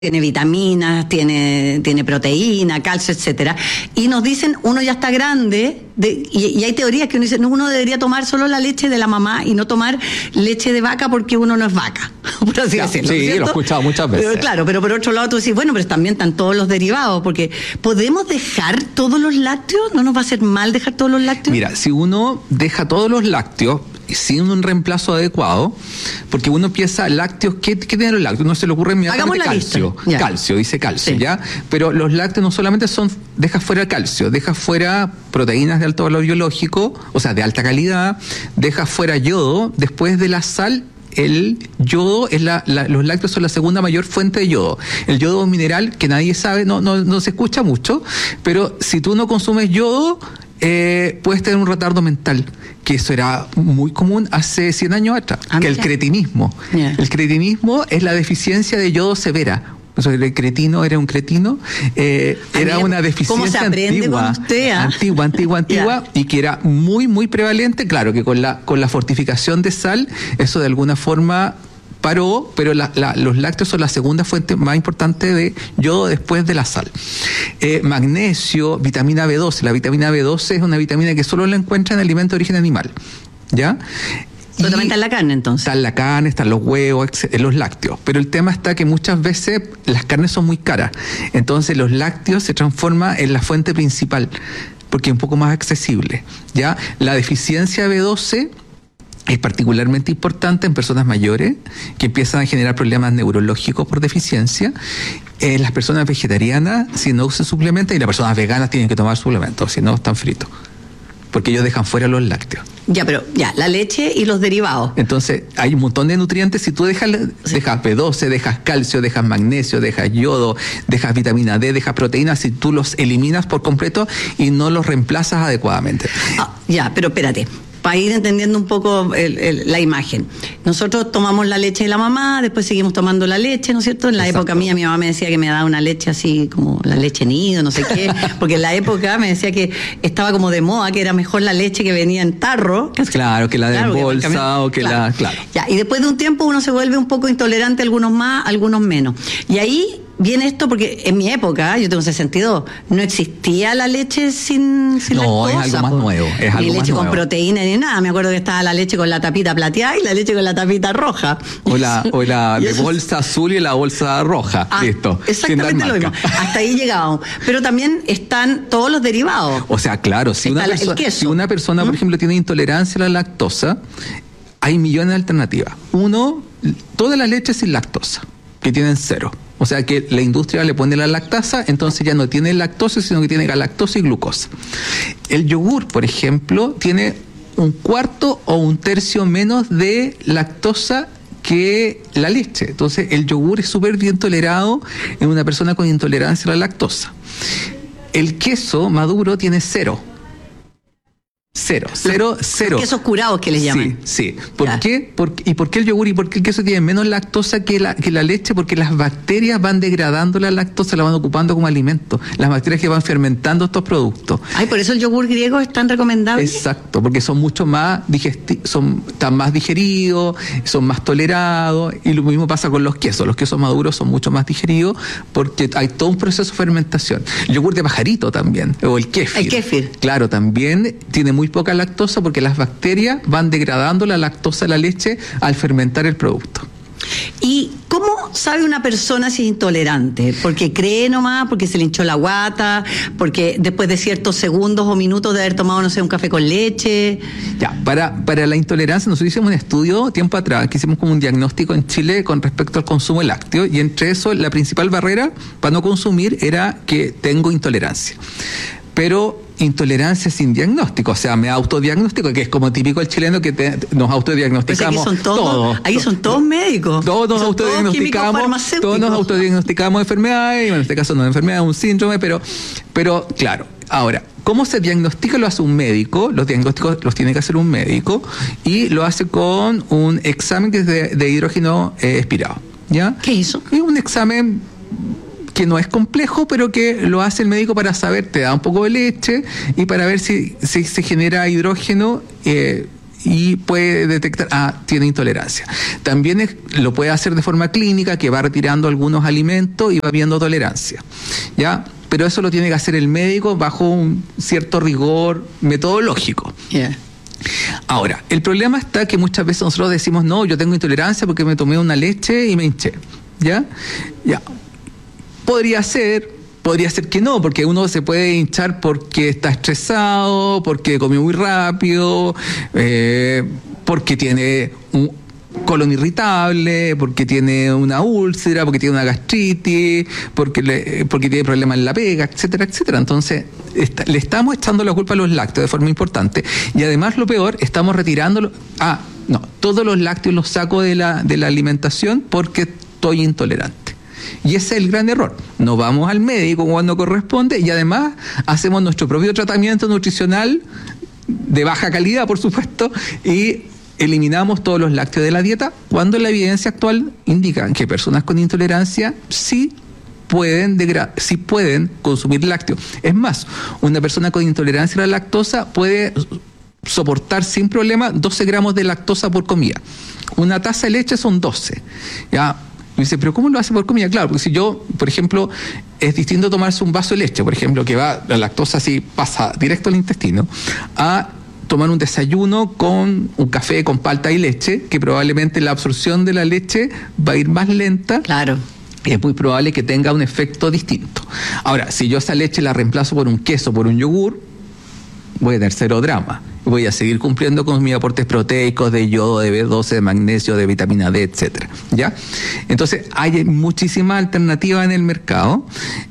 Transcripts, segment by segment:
tiene vitaminas, tiene proteína, calcio, etcétera. Y nos dicen, uno ya está grande, y hay teorías que uno dice, no, uno debería tomar solo la leche de la mamá y no tomar leche de vaca porque uno no es vaca, por así decirlo. Sí, ¿cierto? Lo he escuchado muchas veces. Pero, claro, pero por otro lado tú decís, bueno, pero también están todos los derivados, porque ¿podemos dejar todos los lácteos? ¿No nos va a hacer mal dejar todos los lácteos? Mira, si uno deja todos los lácteos sin un reemplazo adecuado, porque uno piensa lácteos, ¿qué tienen los lácteos? Uno se le ocurre inmediatamente calcio. Calcio, dice calcio, sí. ¿Ya? Pero los lácteos no solamente dejas fuera el calcio, dejas fuera proteínas de alto valor biológico, o sea, de alta calidad, dejas fuera yodo, después de la sal. El yodo los lácteos son la segunda mayor fuente de yodo. El yodo es un mineral que nadie sabe, no se escucha mucho, pero si tú no consumes yodo, puedes tener un retardo mental, que eso era muy común hace 100 años atrás, que el cretinismo. Yeah. El cretinismo es la deficiencia de yodo severa. O sea, el cretino era un cretino, era una deficiencia antigua, yeah. Y que era muy, muy prevalente. Claro que con la fortificación de sal, eso de alguna forma paró, pero los lácteos son la segunda fuente más importante de yodo después de la sal. Magnesio, vitamina B12. La vitamina B12 es una vitamina que solo la encuentra en alimentos de origen animal, ¿ya? Pero también está en la carne, entonces. Está en la carne, están los huevos, los lácteos. Pero el tema está que muchas veces las carnes son muy caras. Entonces los lácteos se transforman en la fuente principal, porque es un poco más accesible, ¿ya? La deficiencia de B12 es particularmente importante en personas mayores que empiezan a generar problemas neurológicos por deficiencia. Las personas vegetarianas, si no usan suplementos, y las personas veganas tienen que tomar suplementos, si no están fritos, porque ellos dejan fuera los lácteos. Ya, pero la leche y los derivados. Entonces, hay un montón de nutrientes. Si tú dejas B12, dejas calcio, dejas magnesio, dejas yodo, dejas vitamina D, dejas proteínas, si tú los eliminas por completo y no los reemplazas adecuadamente. Ya, pero espérate. Para ir entendiendo un poco la imagen. Nosotros tomamos la leche de la mamá, después seguimos tomando la leche, ¿no es cierto? En la época mía, mi mamá me decía que me daba una leche así como la leche nido, no sé qué, porque en la época me decía que estaba como de moda, que era mejor la leche que venía en tarro. Claro, que la de bolsa o que claro. Ya, y después de un tiempo uno se vuelve un poco intolerante, algunos más, algunos menos. Y ahí viene esto porque en mi época, yo tengo 62, no existía la leche sin lactosa. No, es algo más nuevo. Ni leche con proteína ni nada. Me acuerdo que estaba la leche con la tapita plateada y la leche con la tapita roja. O la de bolsa azul y la bolsa roja. Listo. Exactamente lo mismo. Hasta ahí llegábamos. Pero también están todos los derivados. O sea, claro, si una persona, por ejemplo, tiene intolerancia a la lactosa, hay millones de alternativas. Uno, todas las leches sin lactosa, que tienen 0. O sea que la industria le pone la lactasa, entonces ya no tiene lactosa, sino que tiene galactosa y glucosa. El yogur, por ejemplo, tiene 1/4 o 1/3 menos de lactosa que la leche. Entonces el yogur es súper bien tolerado en una persona con intolerancia a la lactosa. El queso maduro tiene 0. Cero. Quesos curados que les llaman. Sí. ¿Por qué? ¿Y por qué el yogur y por qué el queso tiene menos lactosa que la leche? Porque las bacterias van degradando la lactosa, la van ocupando como alimento. Las bacterias que van fermentando estos productos. Por eso el yogur griego es tan recomendable. Exacto, porque son mucho más están más digeridos, son más tolerados, y lo mismo pasa con los quesos. Los quesos maduros son mucho más digeridos porque hay todo un proceso de fermentación. El yogur de pajarito también, o el kéfir. El kéfir. Claro, también tiene muy poca lactosa porque las bacterias van degradando la lactosa de la leche al fermentar el producto. ¿Y cómo sabe una persona si es intolerante? ¿Porque cree nomás? ¿Porque se le hinchó la guata? ¿Porque después de ciertos segundos o minutos de haber tomado, no sé, un café con leche? Ya, para la intolerancia, nosotros hicimos un estudio tiempo atrás, que hicimos como un diagnóstico en Chile con respecto al consumo de lácteos, y entre eso, la principal barrera para no consumir era que tengo intolerancia. Pero intolerancia sin diagnóstico, o sea, me autodiagnostico, que es como típico el chileno que nos autodiagnosticamos. Ahí son todos médicos. Todos nos autodiagnosticamos enfermedades, y bueno, en este caso no es enfermedad, es un síndrome, pero claro. Ahora, ¿cómo se diagnostica? Lo hace un médico, los diagnósticos los tiene que hacer un médico, y lo hace con un examen que es de hidrógeno expirado, ¿ya? ¿Qué es eso? Es un examen que no es complejo, pero que lo hace el médico para saber, te da un poco de leche y para ver si se genera hidrógeno y puede detectar, tiene intolerancia. También lo puede hacer de forma clínica, que va retirando algunos alimentos y va viendo tolerancia, ¿ya? Pero eso lo tiene que hacer el médico bajo un cierto rigor metodológico. Yeah. Ahora, el problema está que muchas veces nosotros decimos, no, yo tengo intolerancia porque me tomé una leche y me hinché, ¿ya? Podría ser que no, porque uno se puede hinchar porque está estresado, porque comió muy rápido, porque tiene un colon irritable, porque tiene una úlcera, porque tiene una gastritis, porque tiene problemas en la pega, etcétera, etcétera. Entonces, le estamos echando la culpa a los lácteos de forma importante, y además lo peor, estamos retirándolo. Todos los lácteos los saco de la alimentación porque estoy intolerante. Y ese es el gran error. No vamos al médico cuando corresponde, y además hacemos nuestro propio tratamiento nutricional de baja calidad, por supuesto, y eliminamos todos los lácteos de la dieta, cuando la evidencia actual indica que personas con intolerancia sí pueden consumir lácteos. Es más, una persona con intolerancia a la lactosa puede soportar sin problema 12 gramos de lactosa por comida. Una taza de leche son 12. ¿Ya? Me dice, ¿pero cómo lo hace por comida? Claro, porque si yo, por ejemplo, es distinto tomarse un vaso de leche, por ejemplo, que la lactosa así pasa directo al intestino, a tomar un desayuno con un café con palta y leche, que probablemente la absorción de la leche va a ir más lenta. Claro. Y es muy probable que tenga un efecto distinto. Ahora, si yo esa leche la reemplazo por un queso, por un yogur, voy a tener cero drama. Voy a seguir cumpliendo con mis aportes proteicos de yodo, de B12, de magnesio, de vitamina D, etcétera. ¿Ya? Entonces, hay muchísimas alternativas en el mercado.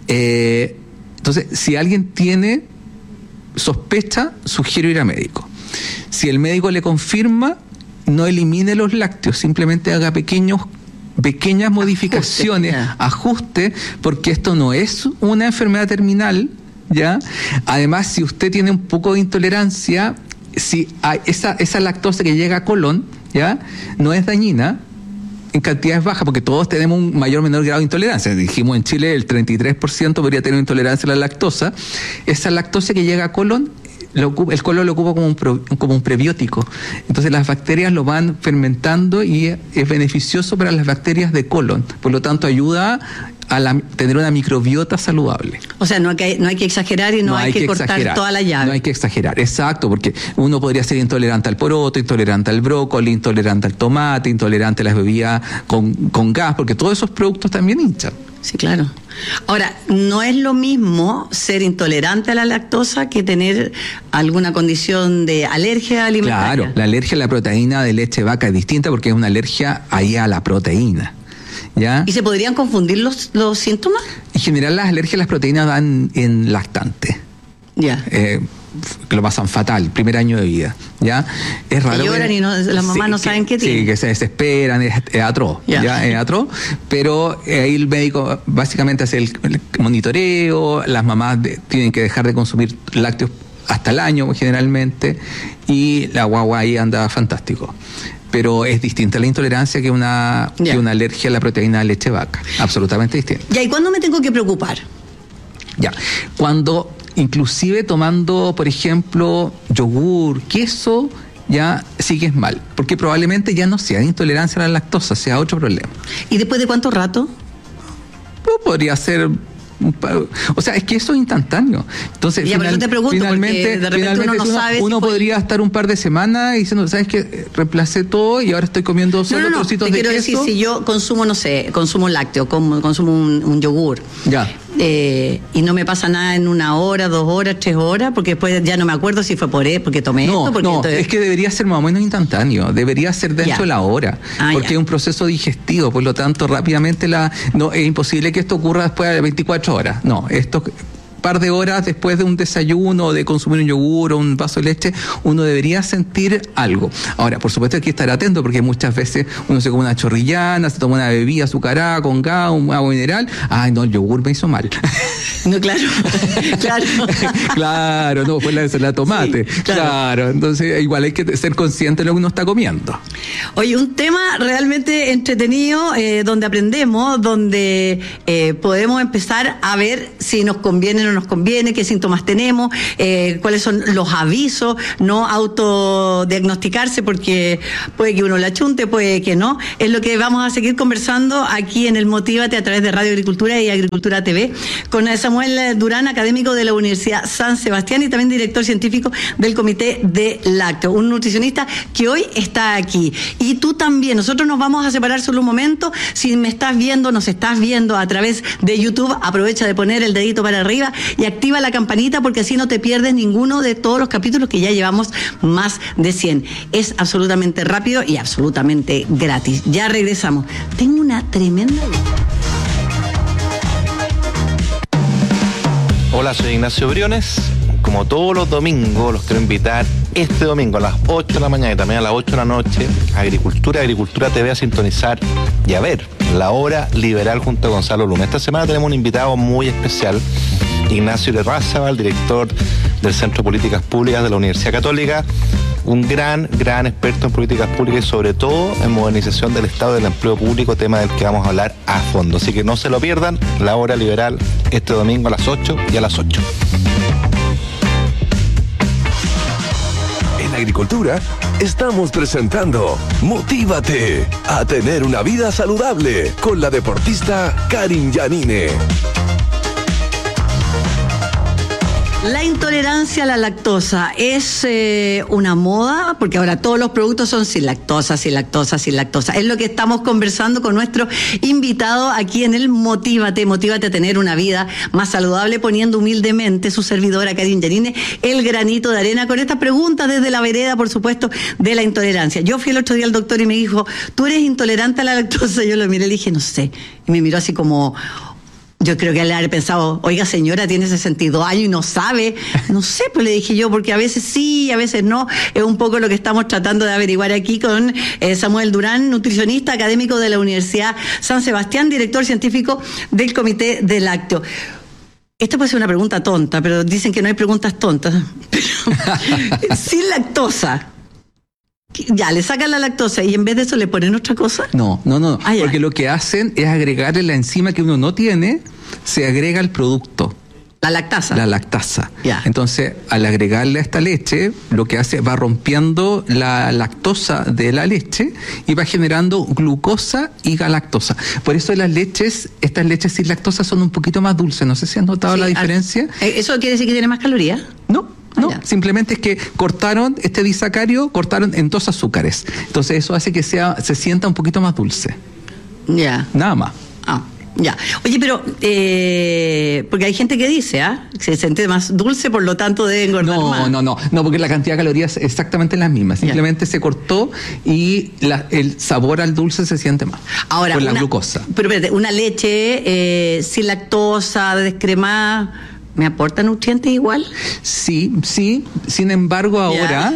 Entonces, si alguien tiene sospecha, sugiero ir a médico. Si el médico le confirma, no elimine los lácteos, simplemente haga pequeñas modificaciones, ajuste, porque esto no es una enfermedad terminal, ¿ya? Además, si usted tiene un poco de intolerancia, si hay esa lactosa que llega a colon, ¿ya? No es dañina en cantidades bajas, porque todos tenemos un mayor o menor grado de intolerancia. Dijimos en Chile el 33% podría tener intolerancia a la lactosa. Esa lactosa que llega a colon, el colon lo ocupa como un prebiótico. Entonces las bacterias lo van fermentando y es beneficioso para las bacterias de colon. Por lo tanto, ayuda a tener una microbiota saludable. O sea, no hay que exagerar y no hay que cortar toda la llave. No hay que exagerar, exacto, porque uno podría ser intolerante al poroto, intolerante al brócoli, intolerante al tomate, intolerante a las bebidas con gas, porque todos esos productos también hinchan. Sí, claro. Ahora, no es lo mismo ser intolerante a la lactosa que tener alguna condición de alergia alimentaria. Claro, la alergia a la proteína de leche de vaca es distinta porque es una alergia ahí a la proteína. ¿Ya? ¿Y se podrían confundir los síntomas? En general, las alergias a las proteínas dan en lactante. Ya. Que lo pasan fatal, primer año de vida, ¿ya? Es raro. Que lloran y las mamás no saben qué tienen. Sí, que se desesperan, es atroz, ¿ya? Es atroz, pero ahí el médico básicamente hace el monitoreo, las mamás tienen que dejar de consumir lácteos hasta el año generalmente, y la guagua ahí anda fantástico. Pero es distinta la intolerancia que una alergia a la proteína de leche de vaca, absolutamente distinta. ¿Y cuándo me tengo que preocupar? Ya, cuando inclusive tomando, por ejemplo, yogur, queso, ya sigues mal, porque probablemente ya no sea intolerancia a la lactosa, sea otro problema. ¿Y después de cuánto rato? Pues podría ser... O sea, es que eso es instantáneo. Entonces, ya, pero yo te pregunto, porque de repente uno no sabe. Uno podría estar un par de semanas diciendo, ¿sabes qué? Reemplacé todo y ahora estoy comiendo solo trocitos de queso. Quiero decir, si yo consumo, no sé, consumo lácteo, consumo un yogur. Ya. Y no me pasa nada en 1 hora, 2 horas, 3 horas, porque después ya no me acuerdo si fue porque tomé esto. Porque es que debería ser más o menos instantáneo, debería ser dentro de la hora, porque es un proceso digestivo, por lo tanto rápidamente es imposible que esto ocurra después de 24 horas. No, esto par de horas después de un desayuno, de consumir un yogur o un vaso de leche, uno debería sentir algo. Ahora, por supuesto hay que estar atento, porque muchas veces uno se come una chorrillana, se toma una bebida azucarada con gas, un agua mineral. Ay, no, el yogur me hizo mal. No, claro. Claro, no, fue la ensalada de tomate. Sí, claro, entonces igual hay que ser consciente de lo que uno está comiendo. Oye, un tema realmente entretenido, donde aprendemos, donde podemos empezar a ver si nos conviene no nos conviene, qué síntomas tenemos, cuáles son los avisos, no autodiagnosticarse porque puede que uno la chunte, puede que no. Es lo que vamos a seguir conversando aquí en el Motívate a través de Radio Agricultura y Agricultura TV con Samuel Durán, académico de la Universidad San Sebastián y también director científico del Comité de Lácteos, un nutricionista que hoy está aquí. Y tú también. Nosotros nos vamos a separar solo un momento. Si me estás viendo, nos estás viendo a través de YouTube, aprovecha de poner el dedito para arriba y activa la campanita porque así no te pierdes ninguno de todos los capítulos que ya llevamos más de 100. Es absolutamente rápido y absolutamente gratis. Ya regresamos. Tengo una tremenda... Hola, soy Ignacio Briones. Como todos los domingos, los quiero invitar este domingo a las 8 de la mañana y también a las 8 de la noche a Agricultura TV a sintonizar y a ver La Hora Liberal junto a Gonzalo Luna. Esta semana tenemos un invitado muy especial, Ignacio Larrázábal, director del Centro de Políticas Públicas de la Universidad Católica, un gran experto en políticas públicas y sobre todo en modernización del Estado del empleo público, tema del que vamos a hablar a fondo. Así que no se lo pierdan, La Hora Liberal este domingo a las 8 y a las 8. En Agricultura estamos presentando Motívate a tener una vida saludable con la deportista Karin Yanine. La intolerancia a la lactosa es una moda, porque ahora todos los productos son sin lactosa. Es lo que estamos conversando con nuestro invitado aquí en el Motívate a tener una vida más saludable, poniendo humildemente su servidora Karin Yanine el granito de arena con estas preguntas desde la vereda, por supuesto, de la intolerancia. Yo fui el otro día al doctor y me dijo, ¿tú eres intolerante a la lactosa? Yo lo miré y le dije, no sé. Y me miró así como... Yo creo que él haber pensado, oiga señora, tiene 62 años y no sabe. No sé, pues le dije yo, porque a veces sí, a veces no. Es un poco lo que estamos tratando de averiguar aquí con Samuel Durán, nutricionista académico de la Universidad San Sebastián, director científico del Comité de Lácteos. Esta puede ser una pregunta tonta, pero dicen que no hay preguntas tontas. Pero, sin lactosa. Ya, le sacan la lactosa y en vez de eso le ponen otra cosa. No. Porque lo que hacen es agregarle la enzima que uno no tiene, se agrega al producto. La lactasa. La lactasa. Ya. Entonces, al agregarle a esta leche, lo que hace va rompiendo la lactosa de la leche y va generando glucosa y galactosa. Por eso estas leches sin lactosa son un poquito más dulces. No sé si has notado la diferencia. ¿Eso quiere decir que tiene más calorías? No, simplemente es que cortaron este disacario, en 2 azúcares. Entonces eso hace que se sienta un poquito más dulce. Ya. Nada más. Ya. Oye, pero, porque hay gente que dice, que se siente más dulce, por lo tanto debe engordar más. No, porque la cantidad de calorías es exactamente la misma. Simplemente se cortó y el sabor al dulce se siente más. Ahora, con la glucosa. Pero espérate, una leche sin lactosa, descremada, ¿me aporta nutrientes igual? Sí. Sin embargo, ahora...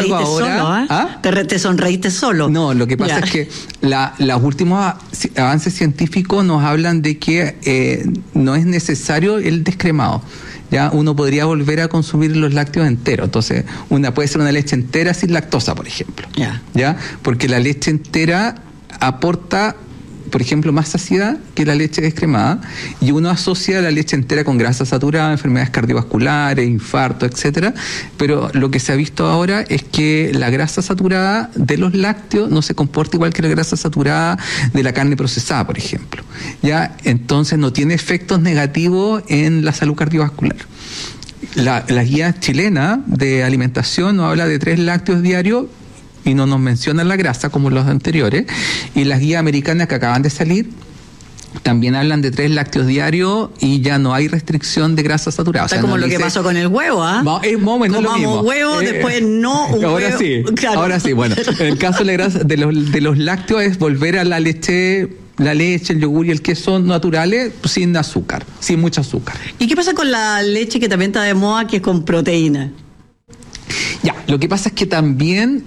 Te sonreíste solo. No, lo que pasa es que los últimos avances científicos nos hablan de que no es necesario el descremado. Ya uno podría volver a consumir los lácteos enteros. Entonces, puede ser una leche entera sin lactosa, por ejemplo. ¿Ya? Porque la leche entera aporta, por ejemplo, más saciedad que la leche descremada, y uno asocia la leche entera con grasa saturada, enfermedades cardiovasculares, infarto, etcétera. Pero lo que se ha visto ahora es que la grasa saturada de los lácteos no se comporta igual que la grasa saturada de la carne procesada, por ejemplo. Ya, entonces no tiene efectos negativos en la salud cardiovascular. La guía chilena de alimentación nos habla de 3 lácteos diarios y no nos mencionan la grasa como los anteriores, y las guías americanas que acaban de salir también hablan de 3 lácteos diarios y ya no hay restricción de grasa saturada. O sea, como lo que pasó con el huevo, Es más o menos lo mismo. Huevo, después no un ahora huevo. Sí, claro. Ahora sí, bueno. En el caso de la grasa, de los lácteos es volver a la leche, el yogur y el queso naturales sin azúcar, sin mucho azúcar. ¿Y qué pasa con la leche que también está de moda, que es con proteína? Ya, lo que pasa es que también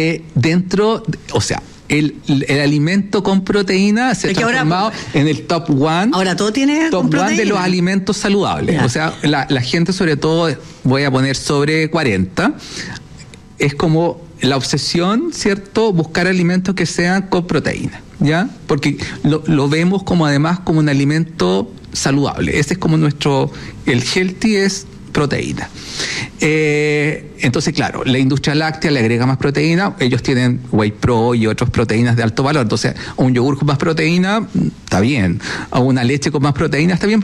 el alimento con proteína se ha transformado en el top 1. Ahora todo tiene top 1 de los alimentos saludables. Ya. O sea, la gente, sobre todo, voy a poner sobre 40, es como la obsesión, ¿cierto? Buscar alimentos que sean con proteína, ¿ya? Porque lo vemos como además como un alimento saludable. Ese es como el healthy es proteína. Entonces, claro, la industria láctea le agrega más proteína. Ellos tienen Whey Pro y otras proteínas de alto valor. Entonces, un yogur con más proteína está bien. O una leche con más proteína está bien.